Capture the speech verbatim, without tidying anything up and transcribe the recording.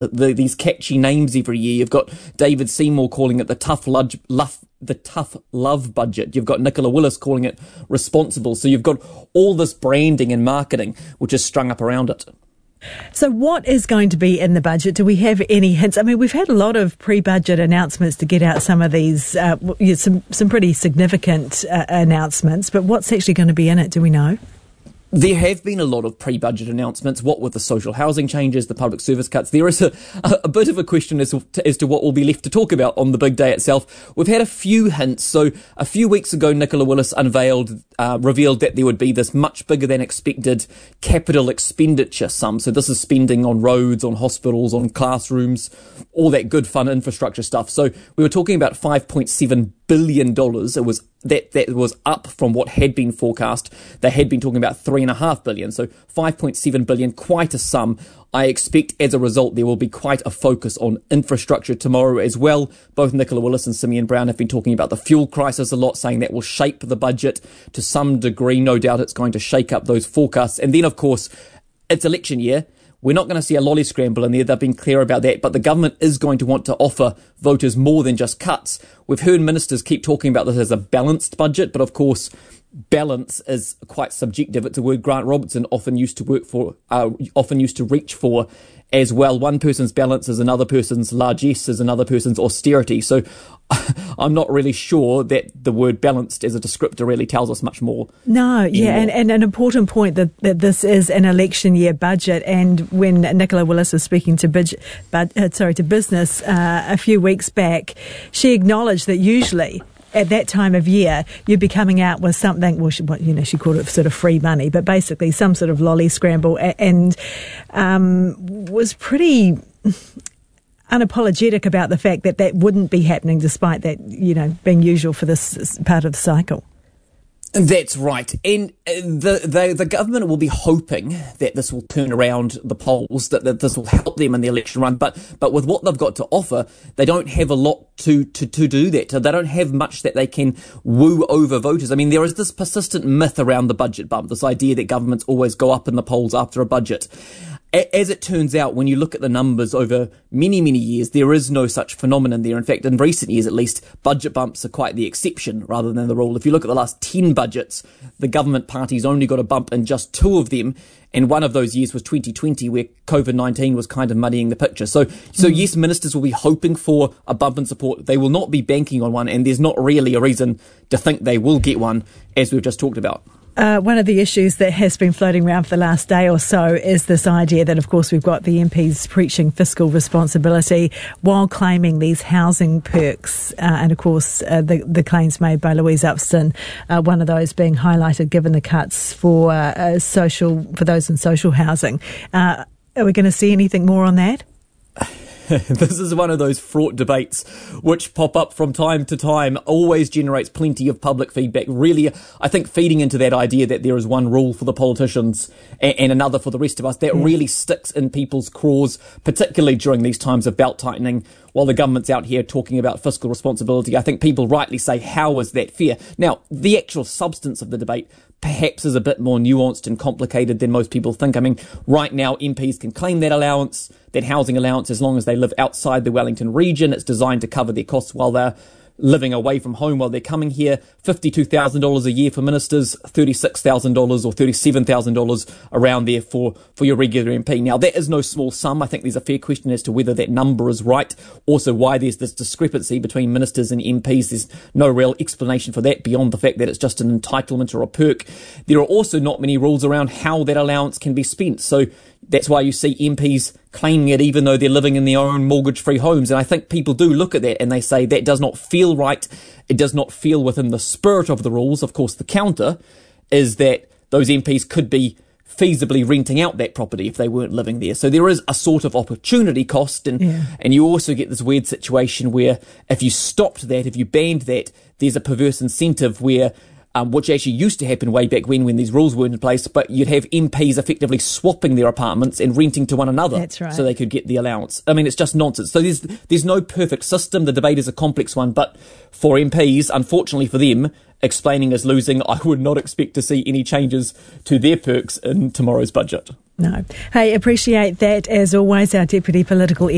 the, these catchy names every year. You've got David Seymour calling it the tough love, love, the tough love budget. You've got Nicola Willis calling it responsible. So you've got all this branding and marketing which is strung up around it. So what is going to be in the budget? Do we have any hints? I mean, we've had a lot of pre-budget announcements to get out some of these, uh, some some pretty significant uh, announcements, but what's actually going to be in it? Do we know? There have been a lot of pre-budget announcements, what with the social housing changes, the public service cuts. There is a, a bit of a question as to, as to what will be left to talk about on the big day itself. We've had a few hints. So a few weeks ago, Nicola Willis unveiled, uh, revealed that there would be this much bigger than expected capital expenditure sum. So this is spending on roads, on hospitals, on classrooms, all that good fun infrastructure stuff. So we were talking about five point seven billion dollars. It was That that was up from what had been forecast. They had been talking about three and a half billion, so five point seven billion, quite a sum. I expect as a result there will be quite a focus on infrastructure tomorrow as well. Both Nicola Willis and Simeon Brown have been talking about the fuel crisis a lot, saying that will shape the budget to some degree. No doubt it's going to shake up those forecasts. And then, of course, it's election year. We're not going to see a lolly scramble in there. They've been clear about that. But the government is going to want to offer voters more than just cuts. We've heard ministers keep talking about this as a balanced budget. But of course, balance is quite subjective. It's a word Grant Robertson often used to work for, uh, often used to reach for as well. One person's balance is another person's largesse, is another person's austerity. So I'm not really sure that the word balanced as a descriptor really tells us much more. No, yeah, and, and an important point that, that this is an election year budget. And when Nicola Willis was speaking to budget, but, uh, sorry, to business uh, a few weeks back, she acknowledged that usually at that time of year, you'd be coming out with something, well, she, you know, she called it sort of free money, but basically some sort of lolly scramble, and um, was pretty unapologetic about the fact that that wouldn't be happening, despite that, you know, being usual for this part of the cycle. That's right. And the, the the government will be hoping that this will turn around the polls, that, that this will help them in the election run. But but with what they've got to offer, they don't have a lot to, to, to do that. They don't have much that they can woo over voters. I mean, there is this persistent myth around the budget bump, this idea that governments always go up in the polls after a budget. As it turns out, when you look at the numbers over many, many years, there is no such phenomenon there. In fact, in recent years, at least, budget bumps are quite the exception rather than the rule. If you look at the last ten budgets, the government parties only got a bump in just two of them. And one of those years was twenty twenty, where COVID nineteen was kind of muddying the picture. So, so mm. yes, ministers will be hoping for a bump in support. They will not be banking on one, and there's not really a reason to think they will get one, as we've just talked about. Uh, one of the issues that has been floating around for the last day or so is this idea that, of course, we've got the M Ps preaching fiscal responsibility while claiming these housing perks. Uh, and, of course, uh, the, the claims made by Louise Upston, uh, one of those being highlighted given the cuts for uh, social for those in social housing. Uh, are we going to see anything more on that? This is one of those fraught debates which pop up from time to time, always generates plenty of public feedback. Really, I think feeding into that idea that there is one rule for the politicians and, and another for the rest of us, that yeah. really sticks in people's craws, particularly during these times of belt tightening. While the government's out here talking about fiscal responsibility, I think people rightly say, how is that fair? Now, the actual substance of the debate perhaps is a bit more nuanced and complicated than most people think. I mean, right now, M Ps can claim that allowance, that housing allowance, as long as they live outside the Wellington region. It's designed to cover their costs while they're living away from home while they're coming here. fifty-two thousand dollars a year for ministers, thirty-six thousand dollars or thirty-seven thousand dollars around there for, for your regular M P. Now, that is no small sum. I think there's a fair question as to whether that number is right. Also, why there's this discrepancy between ministers and M Ps. There's no real explanation for that beyond the fact that it's just an entitlement or a perk. There are also not many rules around how that allowance can be spent. So that's why you see M Ps claiming it even though they're living in their own mortgage-free homes. And I think people do look at that and they say that does not feel right. It does not feel within the spirit of the rules. Of course, the counter is that those M Ps could be feasibly renting out that property if they weren't living there. So there is a sort of opportunity cost. And, yeah. and you also get this weird situation where if you stopped that, if you banned that, there's a perverse incentive where Um, which actually used to happen way back when, when these rules weren't in place, but you'd have M Ps effectively swapping their apartments and renting to one another. That's right. So they could get the allowance. I mean, it's just nonsense. So there's, there's no perfect system. The debate is a complex one, but for M Ps, unfortunately for them, explaining is losing. I would not expect to see any changes to their perks in tomorrow's budget. No. Hey, appreciate that as always, our Deputy Political